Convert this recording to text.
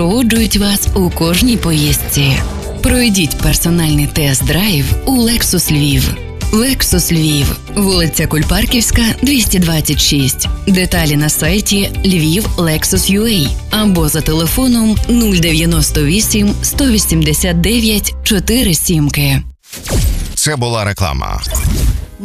супроводжують вас у кожній поїздці. Пройдіть персональний тест-драйв у Lexus Львів. Lexus Львів, вулиця Кульпарківська, 226. Деталі на сайті lviv.lexus.ua або за телефоном 098 189 47. Це була реклама.